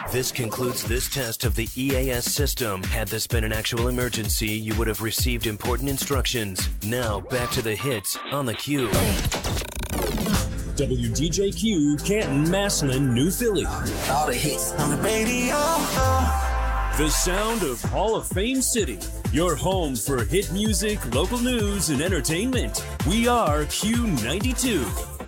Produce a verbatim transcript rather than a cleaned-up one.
This concludes this test of the E A S system. Had this been an actual emergency, you would have received important instructions. Now, back to the hits on the Q. W D J Q, Canton, Massillon, New Philly. All the hits on the radio. The sound of Hall of Fame City. Your home for hit music, local news, and entertainment. We are Q ninety-two.